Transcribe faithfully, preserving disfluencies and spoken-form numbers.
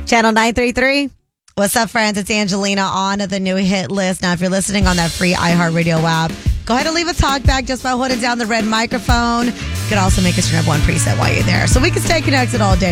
Channel nine three three. What's up, friends? It's Angelina on the new hit list. Now, if you're listening on that free iHeartRadio app, go ahead and leave a talk back just by holding down the red microphone. You can also make us your number one preset while you're there. So we can stay connected all day.